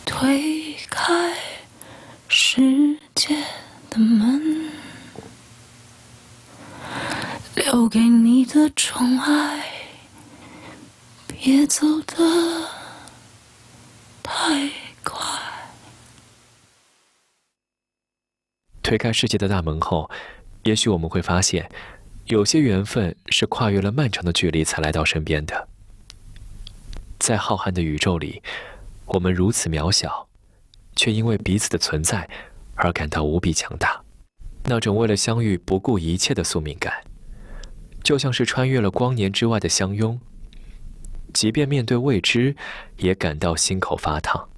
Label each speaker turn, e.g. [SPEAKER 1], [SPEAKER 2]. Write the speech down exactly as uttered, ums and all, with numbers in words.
[SPEAKER 1] 推开世界的门，留给你的宠爱，别走得太快。
[SPEAKER 2] 推开世界的大门后，也许我们会发现，有些缘分是跨越了漫长的距离才来到身边的。在浩瀚的宇宙里，我们如此渺小，却因为彼此的存在而感到无比强大。那种为了相遇不顾一切的宿命感，就像是穿越了光年之外的相拥，即便面对未知，也感到心口发烫。